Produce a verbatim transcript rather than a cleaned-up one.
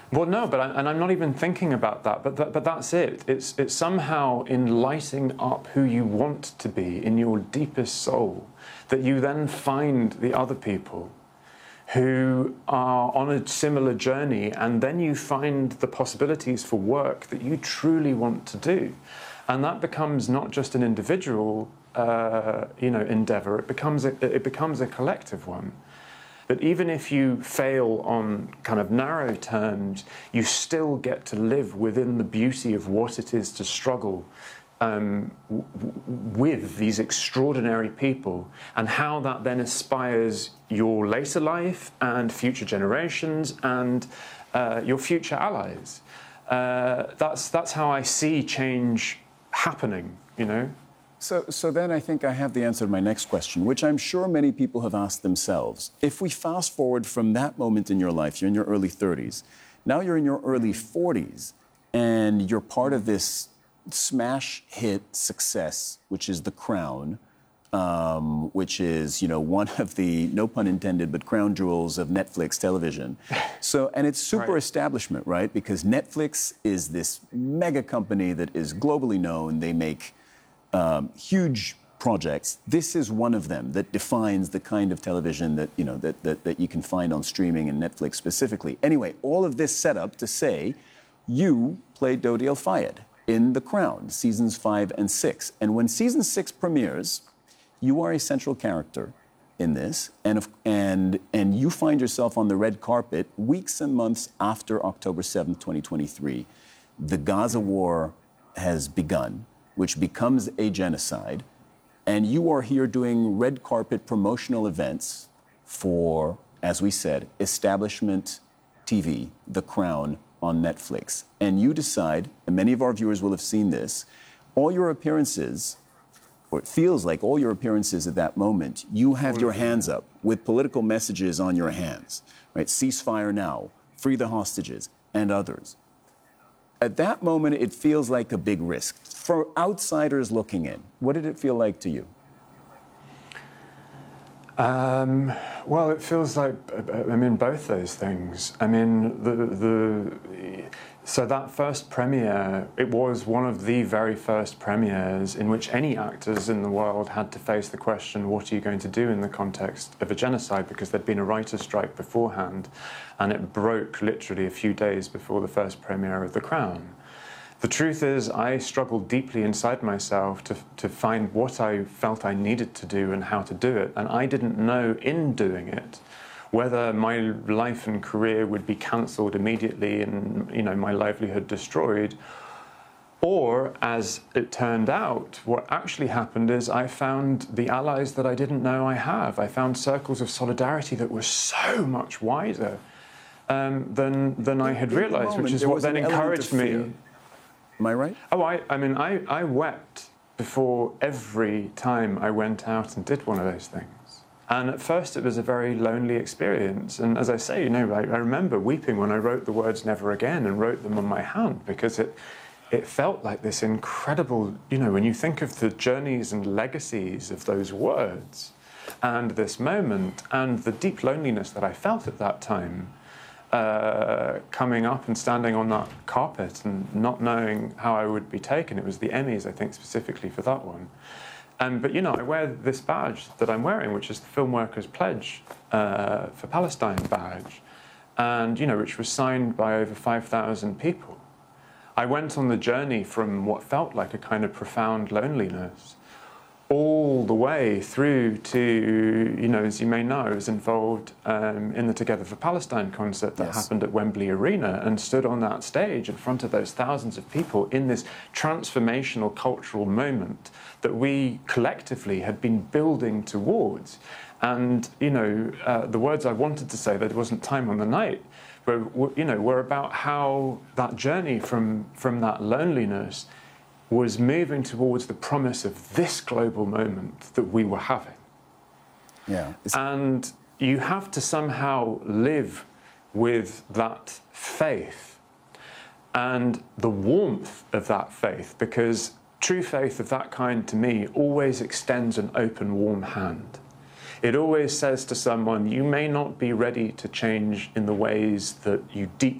Well, no, but I, and I'm not even thinking about that. But that, but that's it. It's it's somehow in lighting up who you want to be in your deepest soul that you then find the other people who are on a similar journey, and then you find the possibilities for work that you truly want to do, and that becomes not just an individual, uh, you know, endeavor. It becomes a, it becomes a collective one. That even if you fail on kind of narrow terms, you still get to live within the beauty of what it is to struggle um, w with these extraordinary people, and how that then inspires your later life and future generations and uh, your future allies. Uh, that's, that's how I see change happening, you know? So, so then I think I have the answer to my next question, which I'm sure many people have asked themselves. If we fast forward from that moment in your life, you're in your early thirties, now you're in your early forties, and you're part of this smash hit success, which is The Crown, um, which is, you know, one of the, no pun intended, but crown jewels of Netflix television. So, and it's super right. establishment, right? Because Netflix is this mega company that is globally known. They make Um, huge projects. This is one of them that defines the kind of television that, you know, that, that, that you can find on streaming and Netflix specifically. Anyway, all of this set up to say you played Dodi El Fayed in The Crown, seasons five and six. And when season six premieres, you are a central character in this, and, and, and you find yourself on the red carpet weeks and months after October seventh, twenty twenty-three. The Gaza war has begun, which becomes a genocide, and you are here doing red carpet promotional events for, as we said, establishment T V, The Crown on Netflix. And you decide, and many of our viewers will have seen this, all your appearances, or it feels like all your appearances at that moment, you have your hands up with political messages on your hands, right? Ceasefire now, free the hostages, and others. At that moment, it feels like a big risk. For outsiders looking in, what did it feel like to you? Um, well, it feels like, I mean, both those things. I mean, the, the, so that first premiere, it was one of the very first premieres in which any actors in the world had to face the question, what are you going to do in the context of a genocide? Because there'd been a writer's strike beforehand, and it broke literally a few days before the first premiere of The Crown. The truth is, I struggled deeply inside myself to, to find what I felt I needed to do and how to do it. And I didn't know in doing it whether my life and career would be cancelled immediately and, you know, my livelihood destroyed. Or, as it turned out, what actually happened is I found the allies that I didn't know I have. I found circles of solidarity that were so much wider um, than, than I had realised, which is what then encouraged me. Am I right? Oh, I, I mean, I, I wept before every time I went out and did one of those things. And at first it was a very lonely experience. And as I say, you know, I, I remember weeping when I wrote the words "never again" and wrote them on my hand, because it, it felt like this incredible, you know, when you think of the journeys and legacies of those words and this moment and the deep loneliness that I felt at that time, Uh, coming up and standing on that carpet and not knowing how I would be taken. It was the Emmys, I think, specifically for that one. Um, but, you know, I wear this badge that I'm wearing, which is the Film Workers Pledge uh, for Palestine badge, and, you know, which was signed by over five thousand people. I went on the journey from what felt like a kind of profound loneliness all the way through to, you know, as you may know, I was involved um, in the Together for Palestine concert that yes. happened at Wembley Arena, and stood on that stage in front of those thousands of people in this transformational cultural moment that we collectively had been building towards. And, you know, uh, the words I wanted to say, that it wasn't time on the night, were, you know, were about how that journey from, from that loneliness was moving towards the promise of this global moment that we were having. Yeah. And you have to somehow live with that faith and the warmth of that faith, because true faith of that kind, to me, always extends an open, warm hand. It always says to someone, you may not be ready to change in the ways that you deeply